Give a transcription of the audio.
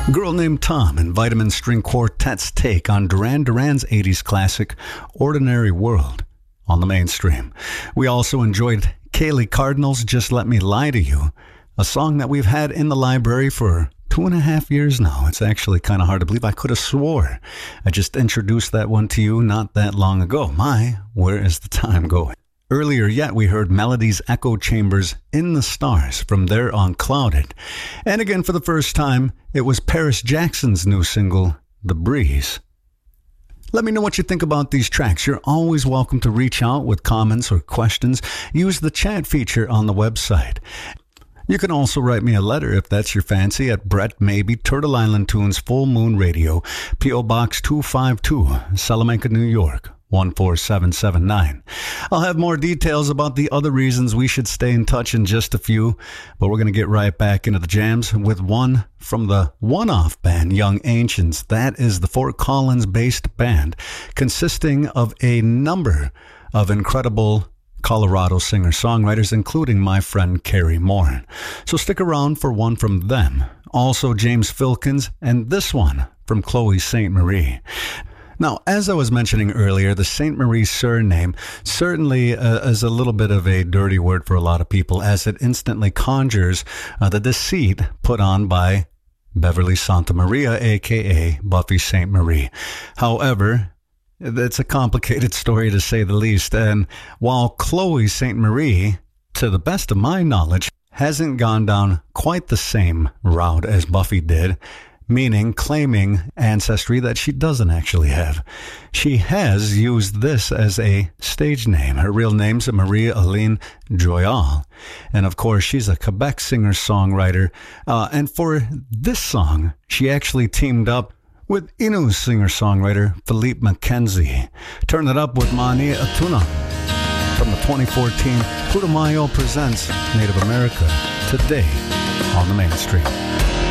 Girl Named Tom and Vitamin String Quartet's take on Duran Duran's 80s classic, Ordinary World, on the mainstream. We also enjoyed Kaylee Cardinal's Just Let Me Lie to You, a song that we've had in the library for 2.5 years now. It's actually kind of hard to believe. I could have swore I just introduced that one to you not that long ago. Where is the time going? Earlier yet, we heard Melody's Echo Chambers In the Stars from their Unclouded. And again, for the first time, it was Paris Jackson's new single, The Breeze. Let me know what you think about these tracks. You're always welcome to reach out with comments or questions. Use the chat feature on the website. You can also write me a letter if that's your fancy at Brett Maybe, Turtle Island Tunes, Full Moon Radio, P.O. Box 252, Salamanca, New York, 14779. I'll have more details about the other reasons we should stay in touch in just a few, but we're going to get right back into the jams with one from the one-off band Young Ancients. That is the Fort Collins-based band consisting of a number of incredible Colorado singer-songwriters, including my friend Carrie Moore. So stick around for one from them. Also James Filkins, and this one from Chloe St. Marie. Now, as I was mentioning earlier, the St. Marie surname certainly is a little bit of a dirty word for a lot of people, as it instantly conjures the deceit put on by Beverly Santa Maria, a.k.a. Buffy St. Marie. However, it's a complicated story to say the least, and while Chloe St. Marie, to the best of my knowledge, hasn't gone down quite the same route as Buffy did, meaning claiming ancestry that she doesn't actually have, she has used this as a stage name. Her real name's Maria Aline Joyal, and of course she's a Quebec singer-songwriter, and for this song she actually teamed up with Innu singer-songwriter Philippe Mackenzie. Turn it up with Mani Atuna from the 2014 Putumayo Presents Native America today on the mainstream.